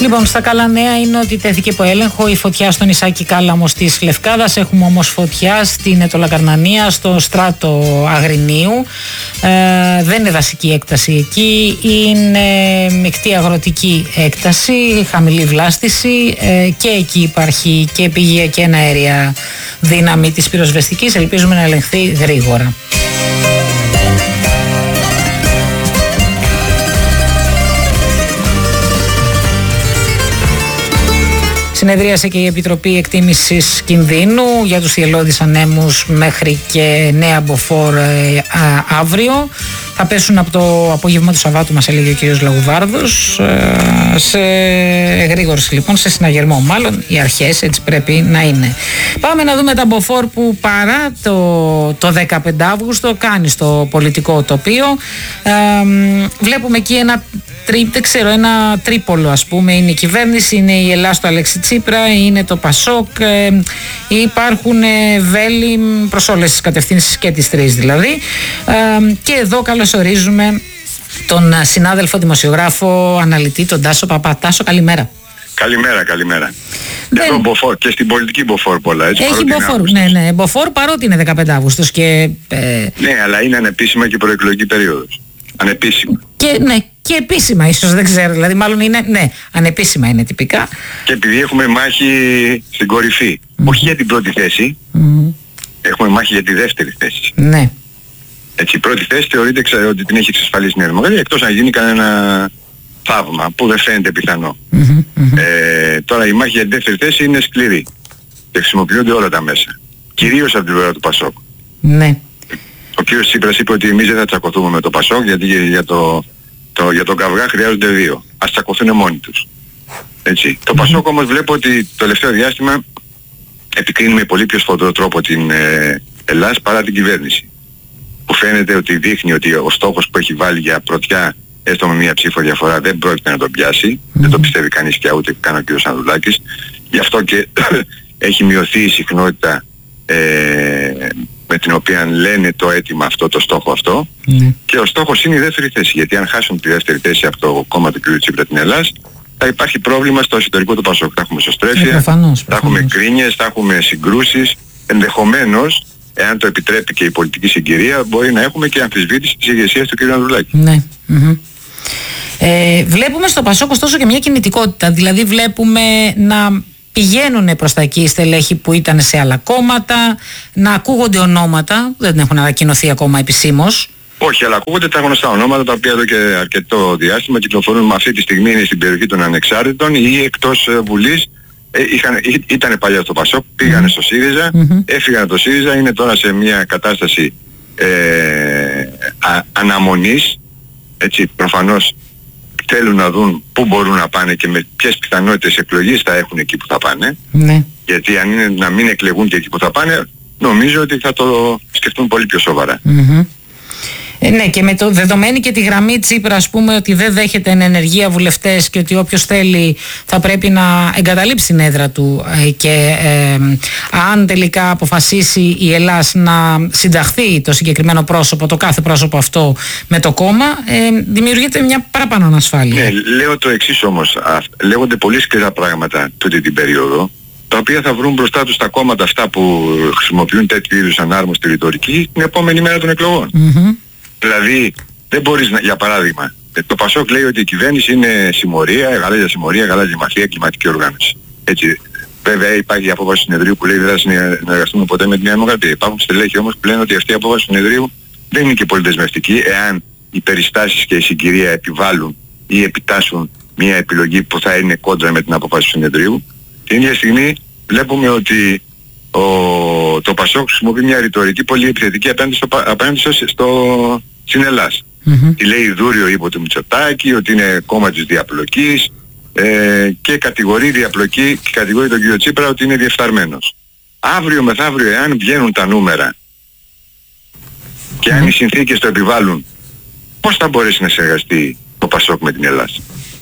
Λοιπόν, στα καλά νέα είναι ότι τέθηκε υπό έλεγχο η φωτιά στο νησάκι Κάλαμος της Λευκάδας. Έχουμε όμως φωτιά στην Ετωλακαρνανία, στο στράτο Αγρινίου. Δεν είναι δασική έκταση εκεί, είναι μεικτή αγροτική έκταση, χαμηλή βλάστηση και εκεί υπάρχει και πηγεία και αέρια δύναμη της πυροσβεστικής. Ελπίζουμε να ελεγχθεί γρήγορα. Συνεδρίασε και η Επιτροπή Εκτίμησης Κινδύνου για τους θυελλώδεις ανέμους μέχρι και νέα μποφόρ αύριο. Θα πέσουν από το απόγευμα του Σαββάτου, μας έλεγε ο κύριος Λαγουβάρδος, σε εγρήγορση λοιπόν, σε συναγερμό μάλλον, οι αρχές έτσι πρέπει να είναι. Πάμε να δούμε τα μποφόρ που παρά το 15 Αύγουστο κάνει στο πολιτικό τοπίο. Βλέπουμε εκεί ένα τρίπολο, ας πούμε, είναι η κυβέρνηση, είναι η Ελλάδα του Αλέξη Τσίπρα, είναι το Πασόκ, υπάρχουν βέλη προς όλες τις κατευθύνσεις και τις τρεις δηλαδή. Και εδώ καλωσορίζουμε τον συνάδελφο δημοσιογράφο αναλυτή, τον Τάσο Παπά. Τάσο, καλημέρα. Καλημέρα. Εδώ μποφόρ, και στην πολιτική μποφόρ πολλά, έτσι. Έχει μποφόρ, ναι, μποφόρ παρότι είναι 15 Αύγουστος και... Ναι, αλλά είναι ανεπίσημα και προεκλογική περίοδος. Ανεπίσημα. Και επίσημα ίσως, δεν ξέρω, δηλαδή μάλλον είναι, ανεπίσημα είναι τυπικά. Και επειδή έχουμε μάχη στην κορυφή, όχι για την πρώτη θέση, έχουμε μάχη για τη δεύτερη θέση. Ναι. Έτσι, η πρώτη θέση θεωρείται ότι την έχει εξασφαλίσει η Νέα Δημοκρατία, εκτός αν γίνει κανένα θαύμα που δεν φαίνεται πιθανό. Τώρα η μάχη για τη δεύτερη θέση είναι σκληρή και χρησιμοποιούνται όλα τα μέσα, κυρίως από την πλευρά του Πασόκ. Ναι. Ο κύριος Τσίπρας είπε ότι εμείς δεν θα τσακωθούμε με το Πασόκ, γιατί για τον καυγά χρειάζονται δύο. Ας τσακωθούν μόνοι τους. Έτσι. Το Πασόκ όμως βλέπω ότι το τελευταίο διάστημα επικρίνει με πολύ πιο σφοδρό τρόπο την Ελλάδα παρά την κυβέρνηση. Που φαίνεται ότι δείχνει ότι ο στόχος που έχει βάλει για πρωτιά, έστω με μία ψήφο διαφορά, δεν πρόκειται να τον πιάσει. Δεν το πιστεύει κανείς και ούτε καν ο κ. Ανδρουλάκης. Γι' αυτό και έχει μειωθεί η συχνότητα με την οποία λένε το αίτημα αυτό, το στόχο αυτό. Και ο στόχος είναι η δεύτερη θέση. Γιατί αν χάσουν τη δεύτερη θέση από το κόμμα του κ. Τσίπρα την Ελλάδα, θα υπάρχει πρόβλημα στο εσωτερικό του Πασόκ. Θα έχουμε σωστρέφεια, θα έχουμε κρίνιες, θα έχουμε συγκρούσεις. Ενδεχομένως, εάν το επιτρέπει και η πολιτική συγκυρία, μπορεί να έχουμε και αμφισβήτηση της ηγεσίας του κ. Ανδρουλάκη. Ναι. Βλέπουμε στο Πασόκ ωστόσο και μια κινητικότητα. Δηλαδή βλέπουμε να πηγαίνουν προς τα εκεί στελέχη που ήταν σε άλλα κόμματα, να ακούγονται ονόματα, δεν έχουν ανακοινωθεί ακόμα επισήμως. Όχι, αλλά ακούγονται τα γνωστά ονόματα, τα οποία εδώ και αρκετό διάστημα κυκλοφορούν, με αυτή τη στιγμή είναι στην περιοχή των ανεξάρτητων ή εκτός Βουλής. Ήταν παλιά στο Πασόκ, πήγανε στο ΣΥΡΙΖΑ, έφυγαν από το ΣΥΡΙΖΑ, είναι τώρα σε μια κατάσταση αναμονής. Έτσι, προφανώς θέλουν να δουν πού μπορούν να πάνε και με ποιες πιθανότητες εκλογής θα έχουν εκεί που θα πάνε. Ναι. Γιατί αν είναι να μην εκλεγούν και εκεί που θα πάνε, νομίζω ότι θα το σκεφτούν πολύ πιο σοβαρά. Ναι, και με το δεδομένη και τη γραμμή Τσίπρα, ας πούμε, ότι δεν δέχεται εν ενεργεία βουλευτές και ότι όποιος θέλει θα πρέπει να εγκαταλείψει την έδρα του και αν τελικά αποφασίσει η Ελλάς να συνταχθεί το συγκεκριμένο πρόσωπο, το κάθε πρόσωπο αυτό με το κόμμα, δημιουργείται μια παραπάνω ανασφάλεια. Ναι, λέω το εξής όμως. Λέγονται πολύ σκληρά πράγματα τούτη την περίοδο, τα οποία θα βρουν μπροστά τους τα κόμματα αυτά που χρησιμοποιούν τέτοιου είδους ανάρμοστη ρητορική την επόμενη μέρα των εκλογών. Δηλαδή, δεν μπορείς να, για παράδειγμα, το Πασόκ λέει ότι η κυβέρνηση είναι συμμορία, γαλάζια συμμορία, γαλάζια μαφία, κλιματική οργάνωση. Έτσι. Βέβαια υπάρχει η απόφαση του συνεδρίου που λέει δεν θα συνεργαστούμε ποτέ με τη Νέα Δημοκρατία. Υπάρχουν στελέχοι όμως που λένε ότι αυτή η απόφαση του συνεδρίου δεν είναι και πολύ δεσμευτική, εάν οι περιστάσεις και η συγκυρία επιβάλλουν ή επιτάσσουν μια επιλογή που θα είναι κόντρα με την απόφαση του συνεδρίου. Την ίδια στιγμή βλέπουμε ότι το Πασόκ χρησιμοποιεί μια ρητορική πολύ επιθετική απέναντι στην Ελλάδα. Τι λέει δούριο ύπο του Μητσοτάκη, ότι είναι κόμμα της διαπλοκής και κατηγορεί διαπλοκή και κατηγορεί τον κύριο Τσίπρα ότι είναι διεφθαρμένος. Αύριο μεθαύριο, εάν βγαίνουν τα νούμερα και αν οι συνθήκες το επιβάλλουν, πώς θα μπορέσει να συνεργαστεί το Πασόκ με την Ελλάδα?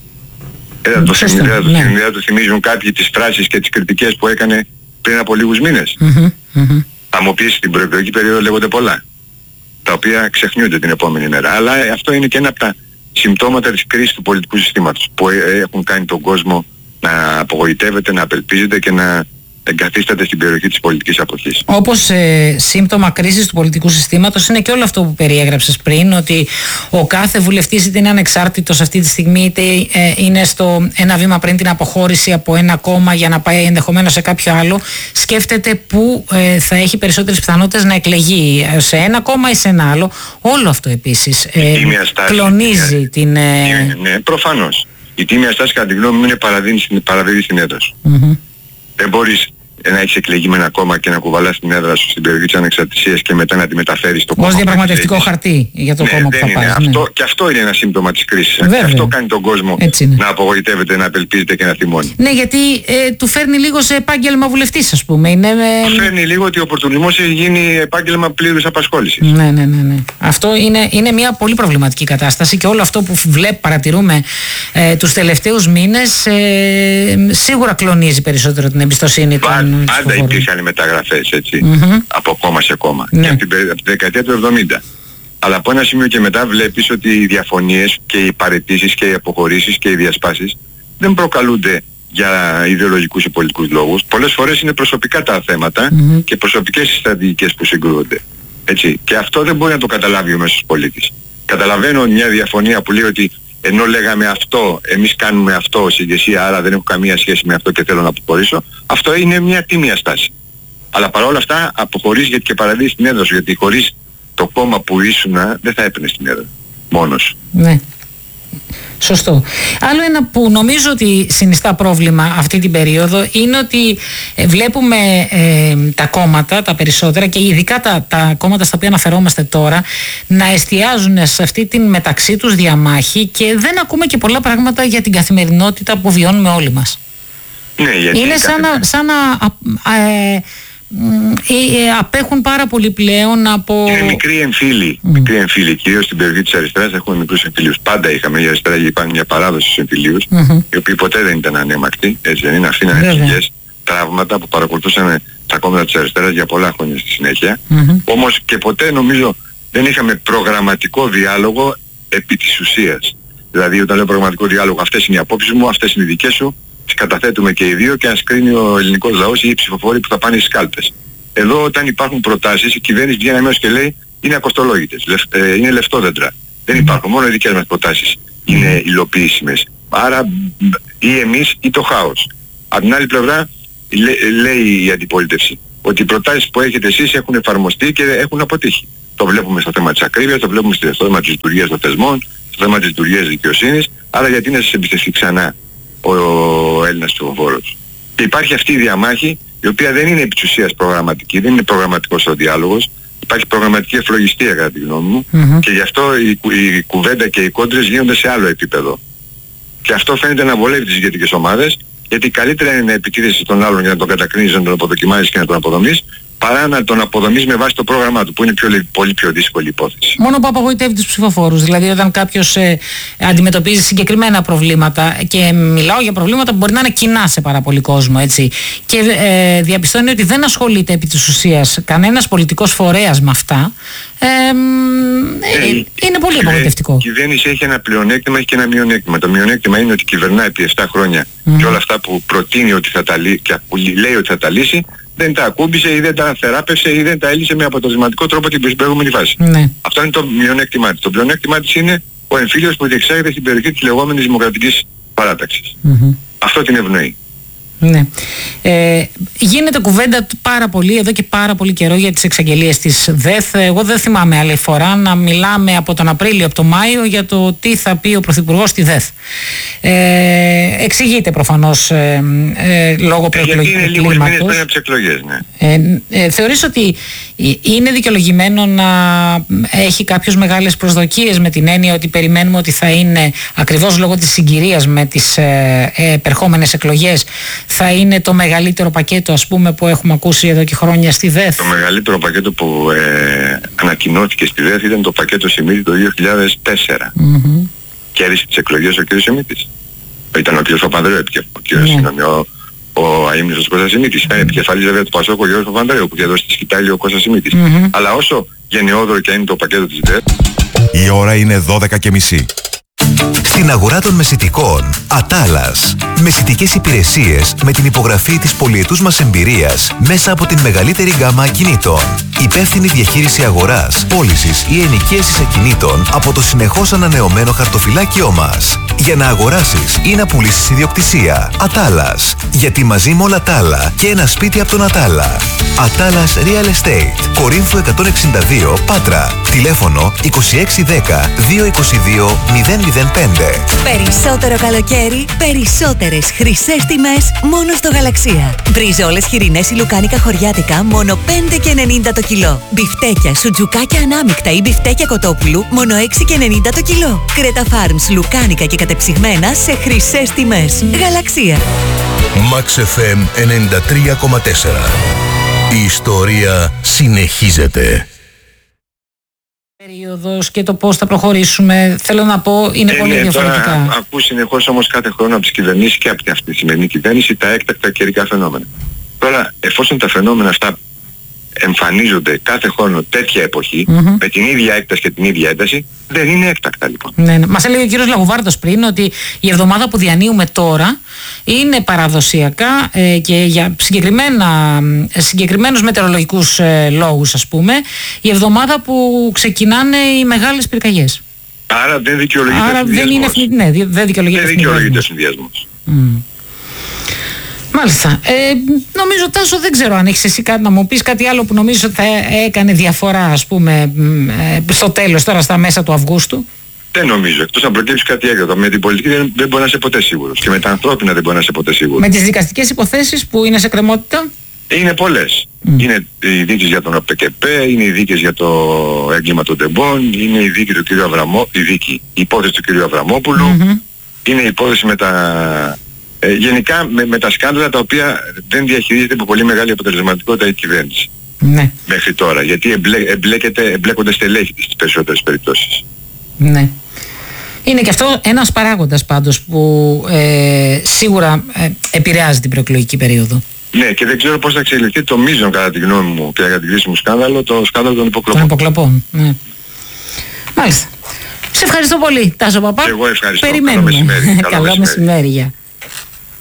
Δεν του θυμίζουν κάποιοι τις φράσεις και τις κριτικές που έκανε πριν από λίγους μήνες. Θα μου πεις στην προεκλογική περίοδο λέγονται πολλά, τα οποία ξεχνιούνται την επόμενη μέρα. Αλλά αυτό είναι και ένα από τα συμπτώματα της κρίσης του πολιτικού συστήματος που έχουν κάνει τον κόσμο να απογοητεύεται, να απελπίζεται και να εγκαθίσταται στην περιοχή της πολιτικής αποχής. Όπως σύμπτωμα κρίσης του πολιτικού συστήματος είναι και όλο αυτό που περιέγραψες πριν, ότι ο κάθε βουλευτής είτε είναι ανεξάρτητος αυτή τη στιγμή, είτε είναι στο ένα βήμα πριν την αποχώρηση από ένα κόμμα για να πάει ενδεχομένως σε κάποιο άλλο, σκέφτεται πού θα έχει περισσότερες πιθανότητες να εκλεγεί, σε ένα κόμμα ή σε ένα άλλο. Όλο αυτό επίσης κλονίζει την... Ναι, προφανώς. Η τίμια στάση κατά τη γνώμη μου είναι παραδίδει στην έδρα σου. Δεν μπορείς να έχεις εκλεγεί με ένα κόμμα και να κουβαλάς την έδρα σου στην περιοχή της ανεξαρτησίας και μετά να τη μεταφέρεις στο κόμμα. Ως διαπραγματευτικό χαρτί για το κόμμα που θα πας. Και αυτό είναι ένα σύμπτωμα της κρίσης. Αυτό κάνει τον κόσμο να απογοητεύεται, να απελπίζεται και να θυμώνει. Ναι, γιατί του φέρνει λίγο σε επάγγελμα βουλευτής, ας πούμε. Του φέρνει λίγο ότι ο οπορτουνισμός έχει γίνει επάγγελμα πλήρους απασχόλησης. Ναι. Αυτό είναι μια πολύ προβληματική κατάσταση και όλο αυτό που παρατηρούμε τους τελευταίους μήνες σίγουρα κλονίζει περισσότερο την εμπιστοσύνη των. Πάντα υπήρχαν μεταγραφές, έτσι, από κόμμα σε κόμμα. Και από τη δεκαετία του 70. Αλλά από ένα σημείο και μετά βλέπεις ότι οι διαφωνίες και οι παραιτήσεις και οι αποχωρήσεις και οι διασπάσεις δεν προκαλούνται για ιδεολογικούς ή πολιτικούς λόγους. Πολλές φορές είναι προσωπικά τα θέματα και προσωπικές στρατηγικές που συγκρούονται. Έτσι. Και αυτό δεν μπορεί να το καταλάβει ο μέσος πολίτης. Καταλαβαίνω μια διαφωνία που λέει ότι ενώ λέγαμε αυτό, εμείς κάνουμε αυτό ως ηγεσία, άρα δεν έχω καμία σχέση με αυτό και θέλω να αποχωρήσω. Αυτό είναι μια τίμια στάση. Αλλά παρόλα αυτά αποχωρείς γιατί και παραδείγεις την έδρα σου, γιατί χωρίς το κόμμα που ήσουνα δεν θα έπαιρνες την έδρα μόνος. Ναι. Σωστό. Άλλο ένα που νομίζω ότι συνιστά πρόβλημα αυτή την περίοδο είναι ότι βλέπουμε τα κόμματα, τα περισσότερα και ειδικά τα κόμματα στα οποία αναφερόμαστε τώρα, να εστιάζουν σε αυτή την μεταξύ τους διαμάχη και δεν ακούμε και πολλά πράγματα για την καθημερινότητα που βιώνουμε όλοι μας. Ναι, γιατί είναι σαν να απέχουν πάρα πολύ πλέον από... Είναι μικροί εμφύλοι, κυρίως στην περιοχή της αριστεράς έχουμε μικρούς εμφυλίους. Πάντα είχαμε, η αριστερά υπάρχει μια παράδοση στους εμφυλίους, οι οποίοι ποτέ δεν ήταν ανέμακτοι, έτσι δεν είναι, αφήνανε ψυχές, τραύματα που παρακολουθούσαν τα κόμματα της αριστεράς για πολλά χρόνια στη συνέχεια. Όμως και ποτέ νομίζω δεν είχαμε προγραμματικό διάλογο επί της ουσίας. Δηλαδή όταν λέω προγραμματικό διάλογο, αυτές είναι οι απόψεις μου, αυτές είναι οι δικές σου, τις καταθέτουμε και οι δύο και ας κρίνει ο ελληνικός λαός ή οι ψηφοφόροι που θα πάνε στις κάλπες. Εδώ όταν υπάρχουν προτάσεις, η κυβέρνηση βγαίνει αμέσως και λέει είναι ακοστολόγητες, είναι λεφτόδεντρα. Δεν υπάρχουν, μόνο οι δικές μας προτάσεις είναι υλοποιήσιμες. Άρα ή εμείς ή το χάος. Από την άλλη πλευρά λέει η αντιπολίτευση ότι οι προτάσεις που έχετε εσείς έχουν εφαρμοστεί και έχουν αποτύχει. Το βλέπουμε στο θέμα της ακρίβειας, το βλέπουμε στο θέμα της λειτουργίας των θεσμών, στο θέμα της λειτουργίας της δικαιοσύνης, άρα γιατί να σας εμπιστευτεί ξανά ο Έλληνας ψηφοφόρος. Και υπάρχει αυτή η διαμάχη, η οποία δεν είναι επί της ουσίας προγραμματική, δεν είναι προγραμματικός ο διάλογος, υπάρχει προγραμματική εφλογιστία κατά τη γνώμη μου και γι' αυτό η κουβέντα και οι κόντρες γίνονται σε άλλο επίπεδο. Και αυτό φαίνεται να βολεύει τις ηγετικές ομάδες, γιατί καλύτερα είναι να επιτίθεσαι στον άλλον για να τον κατακρίνεις, να τον αποδοκιμάζεις και να τον αποδομείς, παρά να τον αποδομείς με βάση το πρόγραμμά του, που είναι πολύ πιο δύσκολη υπόθεση. Μόνο που απογοητεύει τους ψηφοφόρους. Δηλαδή, όταν κάποιος αντιμετωπίζει συγκεκριμένα προβλήματα, και μιλάω για προβλήματα που μπορεί να είναι κοινά σε πάρα πολύ κόσμο, έτσι, και διαπιστώνει ότι δεν ασχολείται επί της ουσίας κανένας πολιτικός φορέας με αυτά, είναι πολύ απογοητευτικό. Η κυβέρνηση έχει ένα πλεονέκτημα, έχει και ένα μειονέκτημα. Το μειονέκτημα είναι ότι κυβερνάει επί 7 χρόνια και όλα αυτά που προτείνει ότι θα τα λύσει και που λέει ότι θα τα λύσει, δεν τα ακούμπησε ή δεν τα θεράπευσε ή δεν τα έλυσε με αποτελεσματικό τρόπο την προηγούμενη φάση. Ναι. Αυτό είναι το μειονέκτημά της. Το πλεονέκτημά της είναι ο εμφύλιος που διεξάγεται στην περιοχή της λεγόμενης δημοκρατικής παράταξης. Αυτό την ευνοεί. Ναι. Γίνεται κουβέντα πάρα πολύ εδώ και πάρα πολύ καιρό για τις εξαγγελίες της ΔΕΘ. Εγώ δεν θυμάμαι άλλη φορά να μιλάμε από τον Απρίλιο, από τον Μάιο για το τι θα πει ο Πρωθυπουργός στη ΔΕΘ. Εξηγείται προφανώς λόγω προεκλογικού κλίματος. Γιατί είναι λίγους μήνες πριν από τις εκλογές, ναι. Θεωρείς ότι είναι δικαιολογημένο να έχει κάποιος μεγάλες προσδοκίες, με την έννοια ότι περιμένουμε ότι θα είναι ακριβώς λόγω της συγκυρίας με τις επερχόμενες εκλογές, θα είναι το μεγαλύτερο πακέτο, ας πούμε, που έχουμε ακούσει εδώ και χρόνια στη ΔΕΘ? Το μεγαλύτερο πακέτο που ανακοινώθηκε στη ΔΕΘ ήταν το πακέτο Σιμίτη το 2004. Κέρδισε τις εκλογές ο κ. Σιμίτης. Ήταν ο κ. Παπανδρέου, ο αείμνηστος Κώστας Σιμίτης. Επικεφαλής βέβαια του Πασόκ ο κ. Παπανδρέου, που είχε δώσει τη σκητάλη ο Κώστας Σιμίτης. Αλλά όσο γενναιόδωρο και είναι το πακέτο της ΔΕΘ... Η ώρα είναι 12:30. Στην αγορά των μεσιτικών, Ατάλας. Μεσιτικές υπηρεσίες με την υπογραφή της πολυετούς μας εμπειρίας μέσα από την μεγαλύτερη γκάμα ακινήτων. Υπεύθυνη διαχείριση αγοράς, πώλησης ή ενοικίασης ακινήτων από το συνεχώς ανανεωμένο χαρτοφυλάκιό μας. Για να αγοράσεις ή να πουλήσεις ιδιοκτησία. Ατάλας. Γιατί μαζί με όλα τα άλλα και ένα σπίτι από τον Ατάλα. Ατάλας Real Estate. Κορίνθου 162 Πάτρα. Τηλέφωνο 2610 222 005. Περισσότερο καλοκαίρι, περισσότερες χρυσές τιμές μόνο στο Γαλαξία. Μπριζόλες χοιρινές ή λουκάνικα χωριάτικα μόνο 5,90 το κιλό. Μπιφτέκια, σουτζουκάκια ανάμεικτα ή μπιφτέκια κοτόπουλου μόνο 6,90 το κιλό. Κρέτα Farms, λουκάνικα και κατεψυγμένα σε χρυσές τιμές. Γαλαξία. Max FM 93,4. Η ιστορία συνεχίζεται. Περίοδος και το πώς θα προχωρήσουμε, θέλω να πω, είναι πολύ διαφορετικά. Τώρα ακούς συνεχώς όμως κάθε χρόνο από τις κυβερνήσεις και από αυτή τη σημερινή κυβέρνηση τα έκτακτα καιρικά φαινόμενα. Τώρα, εφόσον τα φαινόμενα αυτά εμφανίζονται κάθε χρόνο τέτοια εποχή, με την ίδια έκταση και την ίδια ένταση, δεν είναι έκτακτα λοιπόν. Ναι. Μας έλεγε ο κύριος Λαγοβάρδος πριν ότι η εβδομάδα που διανύουμε τώρα είναι παραδοσιακά και για συγκεκριμένους μετεωρολογικούς λόγους, ας πούμε, η εβδομάδα που ξεκινάνε οι μεγάλες πυρκαγιές. Άρα δεν δικαιολογείται δεν δικαιολογείται συνδυασμός. Μάλιστα. Νομίζω, Τάσο, δεν ξέρω αν έχεις εσύ κάτι να μου πεις, κάτι άλλο που νομίζεις ότι θα έκανε διαφορά, ας πούμε, στο τέλος, τώρα στα μέσα του Αυγούστου. Δεν νομίζω. Εκτός αν προκύψει κάτι έγκατο. Με την πολιτική δεν μπορεί να είσαι ποτέ σίγουρος. Και με τα ανθρώπινα δεν μπορεί να είσαι ποτέ σίγουρος. Με τις δικαστικές υποθέσεις που είναι σε κρεμότητα. Είναι πολλές. Είναι οι δίκες για τον ΟΠΕΚΕΠ, είναι οι δίκες για το έγκλημα των τεμπών, είναι η δίκη του κ. η υπόθεση του κ. Αβραμόπουλου, είναι η υπόθεση με τα... γενικά με τα σκάνδαλα τα οποία δεν διαχειρίζεται με πολύ μεγάλη αποτελεσματικότητα η κυβέρνηση. Ναι. Μέχρι τώρα. Γιατί εμπλέκονται στελέχη στις περισσότερες περιπτώσεις. Ναι. Είναι και αυτό ένας παράγοντας πάντως που σίγουρα επηρεάζει την προεκλογική περίοδο. Ναι, και δεν ξέρω πώς θα εξελιχθεί το μείζον, κατά τη γνώμη μου και κατά τη χρήση μου σκάνδαλο, το σκάνδαλο των υποκλοπών. Των υποκλοπών, ναι. Μάλιστα. Σε ευχαριστώ πολύ, Τάσο Παπά. Και εγώ ευχαριστώ. Περιμένουμε. Καλό μεσημέρι. Καλό μεσημέρι.